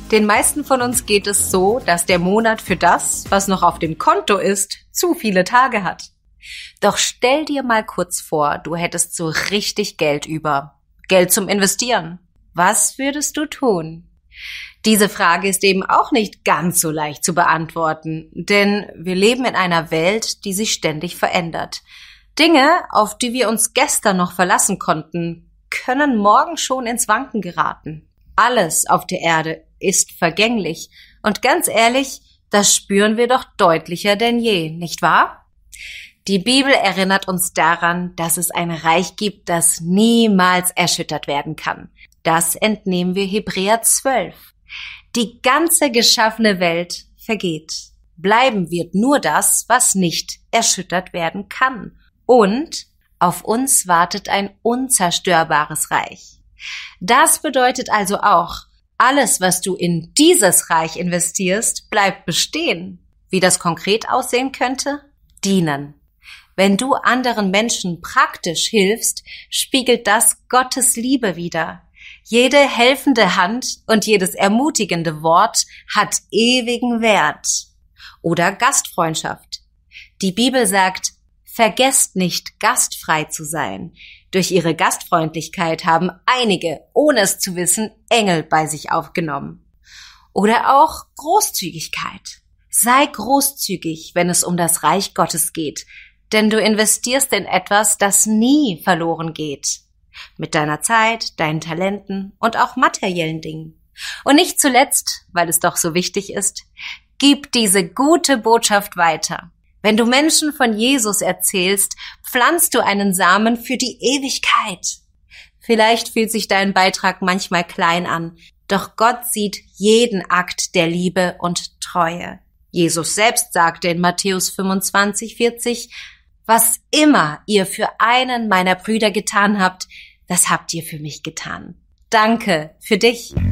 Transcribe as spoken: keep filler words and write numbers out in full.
Den meisten von uns geht es so, dass der Monat für das, was noch auf dem Konto ist, zu viele Tage hat. Doch stell dir mal kurz vor, du hättest so richtig Geld über. Geld zum Investieren. Was würdest du tun? Diese Frage ist eben auch nicht ganz so leicht zu beantworten, denn wir leben in einer Welt, die sich ständig verändert. Dinge, auf die wir uns gestern noch verlassen konnten, können morgen schon ins Wanken geraten. Alles auf der Erde ist vergänglich. Und ganz ehrlich, das spüren wir doch deutlicher denn je, nicht wahr? Die Bibel erinnert uns daran, dass es ein Reich gibt, das niemals erschüttert werden kann. Das entnehmen wir Hebräer zwölf. Die ganze geschaffene Welt vergeht. Bleiben wird nur das, was nicht erschüttert werden kann. Und auf uns wartet ein unzerstörbares Reich. Das bedeutet also auch, alles, was du in dieses Reich investierst, bleibt bestehen. Wie das konkret aussehen könnte? Dienen. Wenn du anderen Menschen praktisch hilfst, spiegelt das Gottes Liebe wider. Jede helfende Hand und jedes ermutigende Wort hat ewigen Wert. Oder Gastfreundschaft. Die Bibel sagt, vergesst nicht, gastfrei zu sein. Durch ihre Gastfreundlichkeit haben einige, ohne es zu wissen, Engel bei sich aufgenommen. Oder auch Großzügigkeit. Sei großzügig, wenn es um das Reich Gottes geht, denn du investierst in etwas, das nie verloren geht. Mit deiner Zeit, deinen Talenten und auch materiellen Dingen. Und nicht zuletzt, weil es doch so wichtig ist, gib diese gute Botschaft weiter. Wenn du Menschen von Jesus erzählst, pflanzt du einen Samen für die Ewigkeit. Vielleicht fühlt sich dein Beitrag manchmal klein an, doch Gott sieht jeden Akt der Liebe und Treue. Jesus selbst sagte in Matthäus fünfundzwanzig, vierzig, was immer ihr für einen meiner Brüder getan habt, das habt ihr für mich getan. Danke für dich.